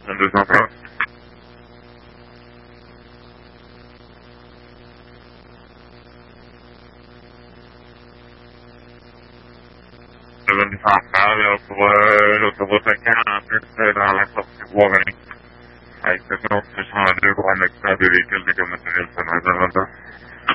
Men du snackar. Men fan, jag får tänka att det är alla som vågar inte. Jag inte något som har det på en extra bevikel, det kan man inte hjälpa med.